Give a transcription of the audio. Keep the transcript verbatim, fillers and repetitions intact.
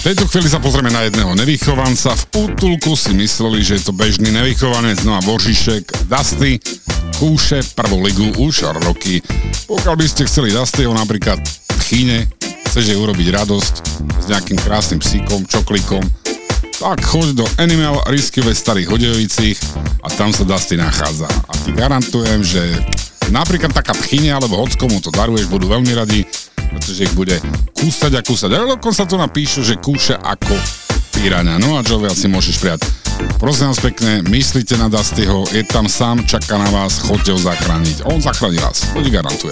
V tejto chvíli sa pozrieme na jedného nevychovanca. V útulku si mysleli, že je to bežný nevychovanec, no a Božišek Dusty kúše prvú ligu už roky. Pokiaľ by ste chceli Dustyho napríklad v Chíne, chceš jej urobiť radosť s nejakým krásnym psíkom, čoklíkom, tak choď do Animal Rescue v Starých Hodejovicích a tam sa Dusty nachádza. A ti garantujem, že napríklad taká tchyne alebo hockomu to daruješ, budú veľmi radi, pretože ich bude kúsať a kúsať. A dokonca tu napíšu, že kúše ako piráňa. No a Jovial si môžeš prijať. Prosím vás pekne, myslíte na Dustyho, je tam sám, čaká na vás, choďte ho zachrániť. On zachráni vás, to ti garantuje.